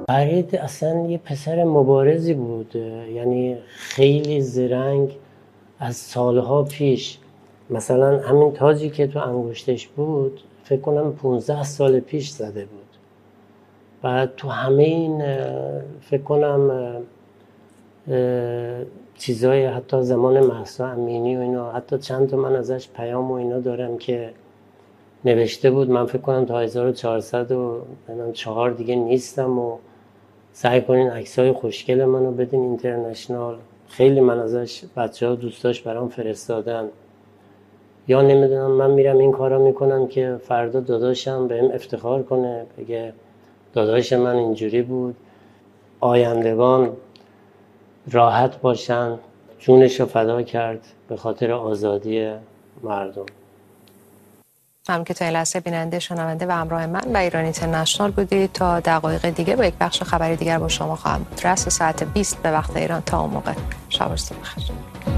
فرید اصلا یه پسر مبارزی بود، یعنی خیلی زرنگ. از سالها پیش مثلا همین تاجی که تو انگشتش بود فکر کنم 15 سال پیش زده بود. و تو همه این فکر کنم چیزای حتی زمان مهسا امینی و اینا، حتی چند تا من ازش پیام و اینا دارم که نوشته بود من فکر کنم تا 1404 دیگه نیستم و سعی کنین عکسای خوشگل منو بدین اینترنشنال. خیلی من ازش بچه‌ها دوستاش برام فرستادن. یا نمیدونم من میرم این کارا میکنم که فردا داداشم بهم افتخار کنه، بگه داداش من اینجوری بود، آیندگان راحت باشن، جونشو فدا کرد به خاطر آزادی مردم. هم که تا این لحظه بیننده، شنونده و همراه من و ایران اینترنشنال بودید. تا دقایق دیگه با یک بخش خبری دیگر با شما خواهم بود. رأس ساعت 20 به وقت ایران. تا اون موقع شب و روز بخیر.